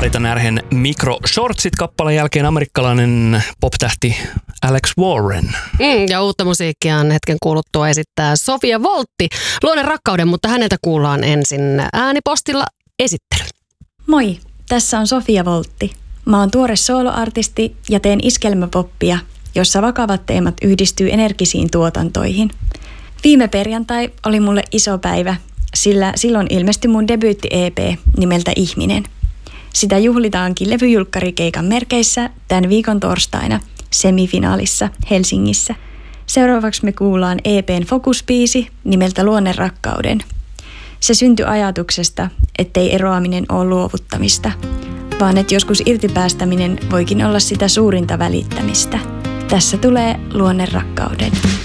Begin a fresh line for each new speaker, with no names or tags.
Marita Närhen Micro Shortsit-kappaleen jälkeen amerikkalainen pop-tähti Alex Warren.
Ja uutta musiikkia hetken kuuluttua esittää Sofia Voltti, Luonne rakkauden, mutta häneltä kuullaan ensin äänipostilla esittely.
Moi, tässä on Sofia Voltti. Mä oon tuore soloartisti ja teen iskelmäpoppia, jossa vakavat teemat yhdistyy energisiin tuotantoihin. Viime perjantai oli mulle iso päivä, sillä silloin ilmestyi mun debyytti-EP nimeltä Ihminen. Sitä juhlitaankin levyjulkkarikeikan merkeissä tämän viikon torstaina semifinaalissa Helsingissä. Seuraavaksi me kuullaan EPn fokuspiisi nimeltä Luonne rakkauden. Se syntyi ajatuksesta, ettei eroaminen ole luovuttamista, vaan että joskus irtipäästäminen voikin olla sitä suurinta välittämistä. Tässä tulee Luonne rakkauden.